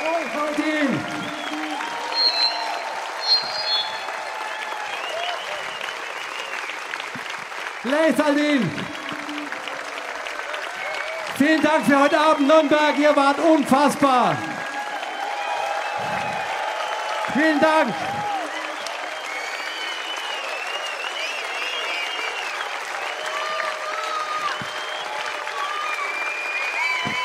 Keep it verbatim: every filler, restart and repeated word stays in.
Wohlverdient! Leisaldin! Vielen Dank für heute Abend, Nürnberg, ihr wart unfassbar! Vielen Dank!